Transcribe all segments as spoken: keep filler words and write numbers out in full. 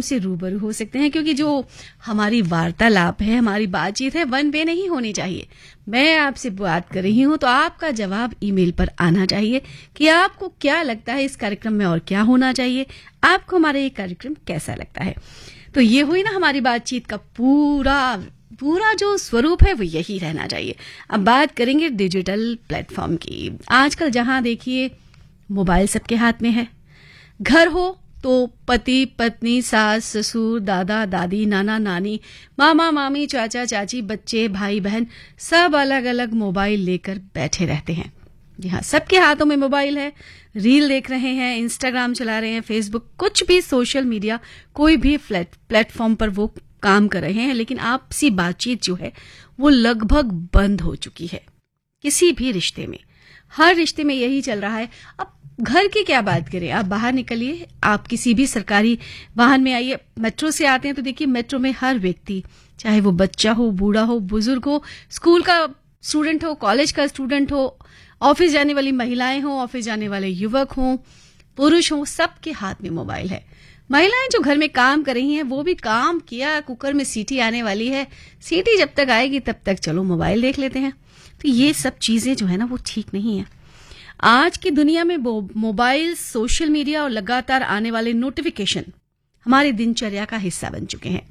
हमसे रूबरू हो सकते हैं, क्योंकि जो हमारी वार्तालाप है, हमारी बातचीत है, वन वे नहीं होनी चाहिए। मैं आपसे बात कर रही हूं तो आपका जवाब ईमेल पर आना चाहिए कि आपको क्या लगता है इस कार्यक्रम में और क्या होना चाहिए, आपको हमारा ये कार्यक्रम कैसा लगता है। तो ये हुई ना हमारी बातचीत का पूरा पूरा जो स्वरूप है वो यही रहना चाहिए। अब बात करेंगे डिजिटल प्लेटफॉर्म की। आजकल जहां देखिए मोबाइल सबके हाथ में है। घर हो तो पति पत्नी, सास ससुर, दादा दादी, नाना नानी, मामा मामी, चाचा चाची, बच्चे, भाई बहन सब अलग अलग मोबाइल लेकर बैठे रहते हैं। जी हाँ, सबके हाथों में मोबाइल है। रील देख रहे हैं, इंस्टाग्राम चला रहे हैं, फेसबुक, कुछ भी सोशल मीडिया, कोई भी प्लेटफॉर्म पर वो काम कर रहे हैं। लेकिन आपसी बातचीत जो है वो लगभग बंद हो चुकी है। किसी भी रिश्ते में, हर रिश्ते में यही चल रहा है। अब घर की क्या बात करें, आप बाहर निकलिए, आप किसी भी सरकारी वाहन में आइए, मेट्रो से आते हैं तो देखिए मेट्रो में हर व्यक्ति, चाहे वो बच्चा हो, बूढ़ा हो, बुजुर्ग हो, स्कूल का स्टूडेंट हो, कॉलेज का स्टूडेंट हो, ऑफिस जाने वाली महिलाएं हो, ऑफिस जाने वाले युवक हो, पुरुष हो, सबके हाथ में मोबाइल है। महिलाएं जो घर में काम कर रही हैं वो भी काम किया, कुकर में सीटी आने वाली है, सीटी जब तक आएगी तब तक चलो मोबाइल देख लेते हैं। तो ये सब चीजें जो है ना वो ठीक नहीं है। आज की दुनिया में मोबाइल, सोशल मीडिया और लगातार आने वाले नोटिफिकेशन हमारी दिनचर्या का हिस्सा बन चुके हैं।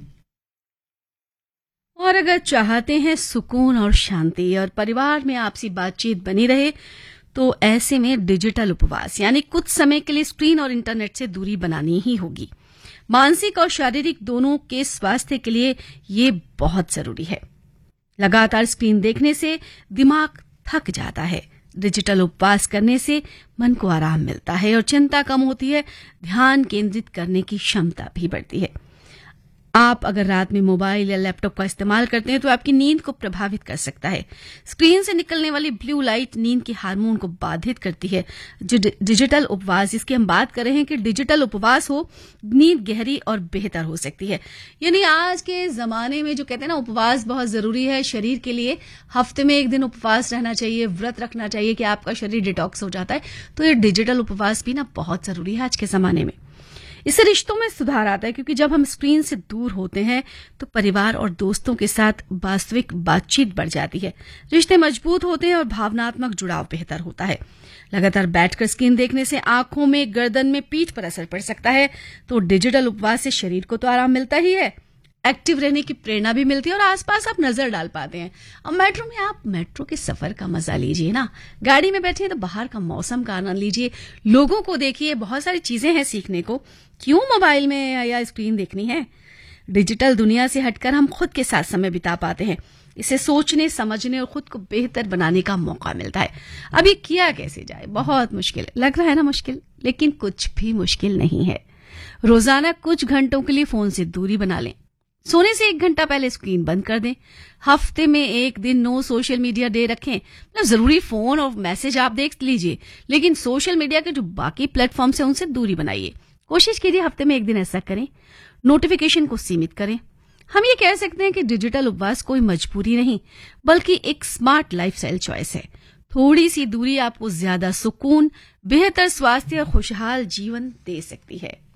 और अगर चाहते हैं सुकून और शांति और परिवार में आपसी बातचीत बनी रहे तो ऐसे में डिजिटल उपवास यानी कुछ समय के लिए स्क्रीन और इंटरनेट से दूरी बनानी ही होगी। मानसिक और शारीरिक दोनों के स्वास्थ्य के लिए ये बहुत जरूरी है। लगातार स्क्रीन देखने से दिमाग थक जाता है। डिजिटल उपवास करने से मन को आराम मिलता है और चिंता कम होती है, ध्यान केंद्रित करने की क्षमता भी बढ़ती है। आप अगर रात में मोबाइल या लैपटॉप का इस्तेमाल करते हैं तो आपकी नींद को प्रभावित कर सकता है। स्क्रीन से निकलने वाली ब्लू लाइट नींद के हार्मोन को बाधित करती है। जो डिजिटल उपवास, जिसकी हम बात कर रहे हैं कि डिजिटल उपवास हो, नींद गहरी और बेहतर हो सकती है। यानी आज के जमाने में जो कहते हैं ना उपवास बहुत जरूरी है शरीर के लिए, हफ्ते में एक दिन उपवास रहना चाहिए, व्रत रखना चाहिए कि आपका शरीर डिटॉक्स हो जाता है। तो ये डिजिटल उपवास भी ना बहुत जरूरी है आज के जमाने में। इससे रिश्तों में सुधार आता है, क्योंकि जब हम स्क्रीन से दूर होते हैं तो परिवार और दोस्तों के साथ वास्तविक बातचीत बढ़ जाती है, रिश्ते मजबूत होते हैं और भावनात्मक जुड़ाव बेहतर होता है। लगातार बैठकर स्क्रीन देखने से आंखों में, गर्दन में, पीठ पर असर पड़ सकता है। तो डिजिटल उपवास से शरीर को तो आराम मिलता ही है, एक्टिव रहने की प्रेरणा भी मिलती है और आसपास आप नजर डाल पाते हैं। अब मेट्रो में आप मेट्रो के सफर का मजा लीजिए ना, गाड़ी में बैठिए तो बाहर का मौसम का आनंद लीजिए, लोगों को देखिए, बहुत सारी चीजें हैं सीखने को। क्यों मोबाइल में या स्क्रीन देखनी है? डिजिटल दुनिया से हटकर हम खुद के साथ समय बिता पाते हैं। इसे सोचने, समझने और खुद को बेहतर बनाने का मौका मिलता है। अब ये किया कैसे जाए? बहुत मुश्किल लग रहा है ना मुश्किल, लेकिन कुछ भी मुश्किल नहीं है। रोजाना कुछ घंटों के लिए फोन से दूरी बना लें। सोने से एक घंटा पहले स्क्रीन बंद कर दें। हफ्ते में एक दिन नो सोशल मीडिया डे रखें। मतलब जरूरी फोन और मैसेज आप देख लीजिए, लेकिन सोशल मीडिया के जो बाकी प्लेटफॉर्म्स हैं उनसे दूरी बनाइए। कोशिश कीजिए हफ्ते में एक दिन ऐसा करें। नोटिफिकेशन को सीमित करें। हम ये कह सकते हैं कि डिजिटल उपवास कोई मजबूरी नहीं, बल्कि एक स्मार्ट लाइफस्टाइल चॉइस है। थोड़ी सी दूरी आपको ज्यादा सुकून, बेहतर स्वास्थ्य और खुशहाल जीवन दे सकती है।